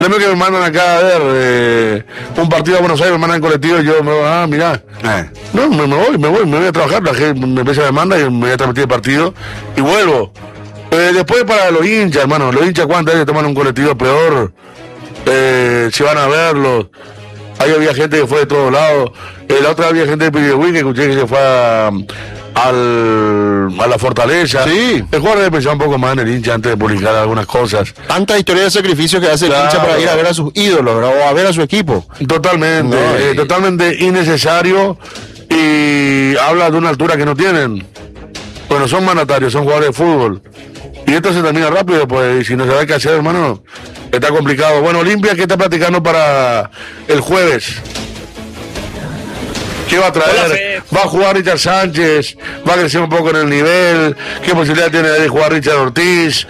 No que me mandan acá a ver un partido a Buenos Aires, me mandan en colectivo y yo me voy, mirá. No, me voy a trabajar, la gente me empieza a mandar y me voy a transmitir el partido y vuelvo. Después para los hinchas, hermano, los hinchas cuántas veces toman un colectivo peor, si van a verlos. Ahí había gente que fue de todos lados. La otra había gente de Pirihuí que escuché que se fue a la Fortaleza. Sí. El jugador debe pensar un poco más en el hincha antes de publicar algunas cosas. Tanta historia de sacrificio que hace el hincha para ir a ver a sus ídolos, ¿verdad? O a ver a su equipo. Totalmente, totalmente innecesario y habla de una altura que no tienen. Bueno, son mandatarios, son jugadores de fútbol. Y esto se termina rápido, pues, y si no sabe qué hacer, hermano, está complicado. Bueno, Olimpia, ¿qué está platicando para el jueves? ¿Qué va a traer? ¿Va a jugar Richard Sánchez? ¿Va a crecer un poco en el nivel? ¿Qué posibilidad tiene de jugar Richard Ortiz?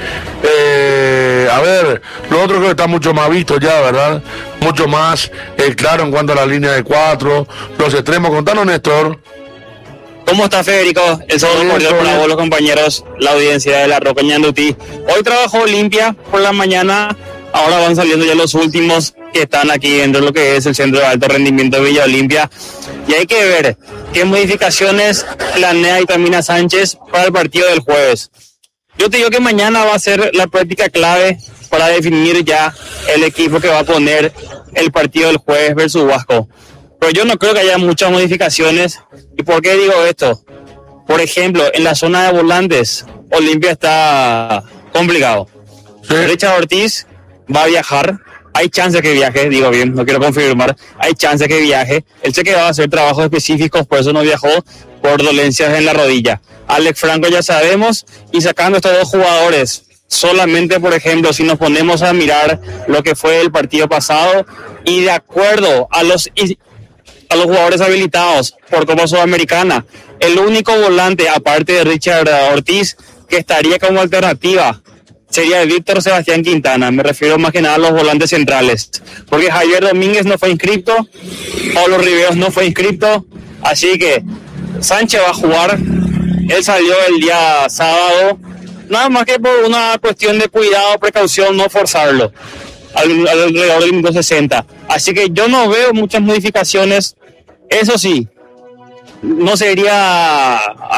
A ver, lo otro creo que está mucho más visto ya, ¿verdad? Mucho más claro en cuanto a la línea de 4, los extremos. Contanos, Néstor. ¿Cómo está, Federico? El saludo cordial para vos, los compañeros, la audiencia de la Roca Ñandutí. Hoy trabajó Olimpia por la mañana, ahora van saliendo ya los últimos que están aquí dentro de lo que es el Centro de Alto Rendimiento de Villa Olimpia. Y hay que ver qué modificaciones planea Itamina Sánchez para el partido del jueves. Yo te digo que mañana va a ser la práctica clave para definir ya el equipo que va a poner el partido del jueves versus Huasco. Pero yo no creo que haya muchas modificaciones. ¿Y por qué digo esto? Por ejemplo, en la zona de volantes, Olimpia está complicado. Sí. Richard Ortiz va a viajar. Hay chance que viaje, digo bien, no quiero confirmar. Hay chance que viaje. Él se quedó a hacer trabajos específicos, por eso no viajó, por dolencias en la rodilla. Alex Franco ya sabemos, y sacando estos dos jugadores, solamente, por ejemplo, si nos ponemos a mirar lo que fue el partido pasado, y de acuerdo a los jugadores habilitados por Copa Sudamericana, el único volante, aparte de Richard Ortiz, que estaría como alternativa, sería el Víctor Sebastián Quintana. Me refiero más que nada a los volantes centrales, porque Javier Domínguez no fue inscrito, Pablo Riveros no fue inscrito, así que Sánchez va a jugar. Él salió el día sábado, nada más que por una cuestión de cuidado, precaución, no forzarlo, alrededor del minuto 60. Así que yo no veo muchas modificaciones. Eso sí, no sería,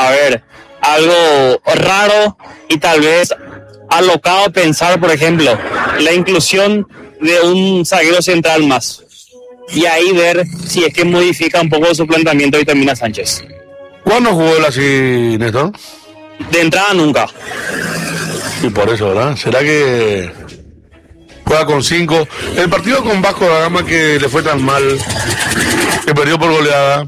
algo raro y tal vez alocado pensar, por ejemplo, la inclusión de un zaguero central más. Y ahí ver si es que modifica un poco su planteamiento de Itamina Sánchez. ¿Cuándo jugó él así, Néstor? De entrada nunca. Y por eso, ¿verdad? ¿Será que juega con 5? El partido con Vasco da Gama, que le fue tan mal, que perdió por goleada.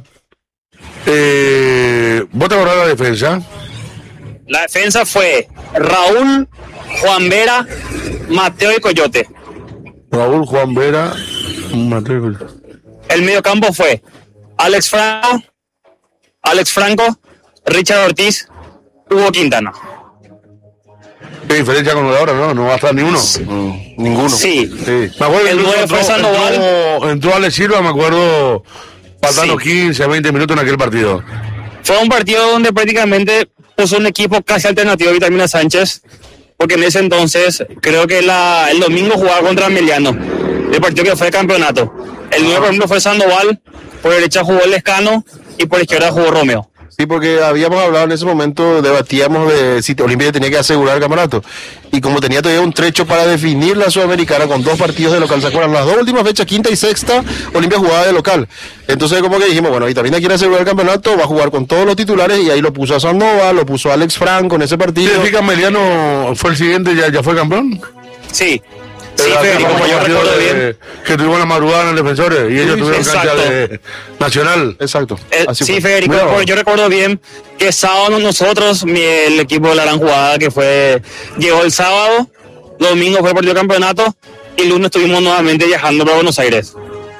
¿Vos te acordás de la defensa? La defensa fue Raúl, Juan Vera, Mateo y Coyote. Raúl, Juan Vera, Mateo y Coyote. El mediocampo fue Alex Franco, Richard Ortiz, Hugo Quintana. ¿Qué diferencia con lo de ahora? No va a estar ni uno. Ninguno. Sí. Me acuerdo el 9 fue Sandoval. Entró Alex Silva, me acuerdo, faltando 15, 20 minutos en aquel partido. Fue un partido donde prácticamente puso un equipo casi alternativo a Itamina Sánchez, porque en ese entonces creo que el domingo jugaba contra Emiliano, el partido que fue de campeonato. El 9, por ejemplo, fue Sandoval, por derecha jugó Lescano y por izquierda jugó Romeo. Sí, porque habíamos hablado en ese momento, debatíamos de si Olimpia tenía que asegurar el campeonato. Y como tenía todavía un trecho para definir la Sudamericana con 2 partidos de local, ¿se acuerdan? Las 2 últimas fechas, quinta y sexta, Olimpia jugaba de local. Entonces como que dijimos, bueno, Itamina quiere asegurar el campeonato, va a jugar con todos los titulares, y ahí lo puso a Sandoval, lo puso a Alex Franco en ese partido. ¿Significa Meliano fue el siguiente, ya fue campeón? Sí. Sí, Federico, yo recuerdo bien. Que tuvimos la madrugada en el Defensores y ellos tuvieron cancha de Nacional. Exacto. Sí, Federico, yo recuerdo bien que sábado nosotros, el equipo de la gran jugada llegó el sábado, domingo fue el partido de campeonato y lunes estuvimos nuevamente viajando para Buenos Aires.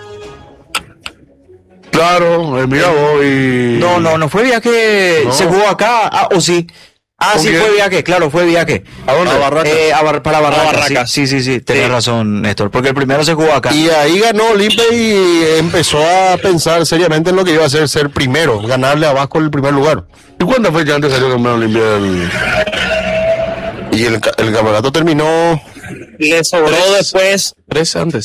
Claro, mira vos y... No fue viaje, no. Se jugó acá, o sí. Sí, fue viaje, claro, fue viaje. ¿A dónde? A Barracas. Para Barracas. Sí, tenés razón, Néstor, porque el primero se jugó acá. Y ahí ganó Olimpia y empezó a pensar seriamente en lo que iba a ser primero, ganarle a Vasco el primer lugar. ¿Y cuántas fechas antes salió campeón Olimpia? Y el campeonato terminó le sobró después 3 antes.